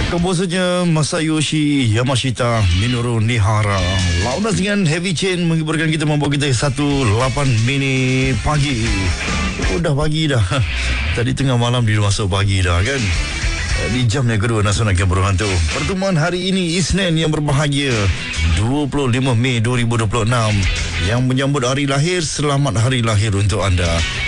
Komposernya Masayoshi Yamashita, Minoru Nihara. Launas dengan Heavy Chain menghiburkan kita, membawa kita 1:08 pagi. Oh, dah pagi dah. Tadi tengah malam dia masuk pagi dah kan. Di jam yang kedua Nasional Keberuhan tu. Pertemuan hari ini Isnin yang berbahagia 25 Mei 2026 yang menyambut hari lahir. Selamat hari lahir untuk anda.